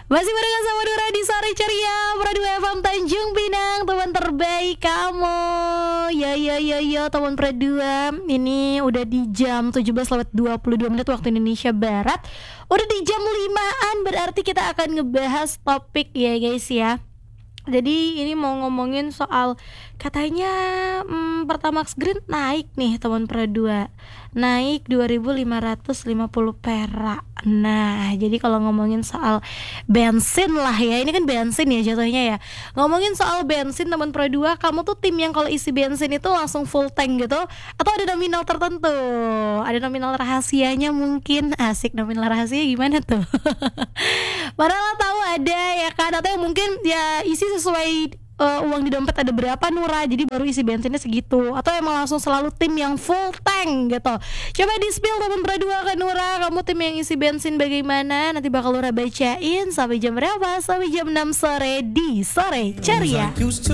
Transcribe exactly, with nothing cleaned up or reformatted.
Masih barengan sama Nura di Sore Ceria Pradua F M Tanjung Pinang, teman terbaik kamu. Ya ya ya ya teman Pradua. Ini udah di jam tujuh belas lewat dua puluh dua menit waktu Indonesia Barat. Udah di jam limaan, berarti kita akan ngebahas topik ya guys ya. Jadi ini mau ngomongin soal katanya hmm, Pertamax Green naik nih teman Pradua. Naik dua ribu lima ratus lima puluh perak. Nah, jadi kalau ngomongin soal bensin lah ya, ini kan bensin ya jatuhnya ya. Ngomongin soal bensin teman Pradua, kamu tuh tim yang kalau isi bensin itu langsung full tank gitu, atau ada nominal tertentu? Ada nominal rahasianya mungkin. Asik, nominal rahasia gimana tuh? Padahal tahu ada ya kan, atau mungkin ya isi sesuai Uh, uang di dompet ada berapa Nura, jadi baru isi bensinnya segitu, atau emang langsung selalu tim yang full tank gitu. Coba di spill teman Pradua ke Nura, kamu tim yang isi bensin bagaimana? Nanti bakal Nura bacain. Sampai jam berapa? Sampai jam enam sore di Sore Ceria.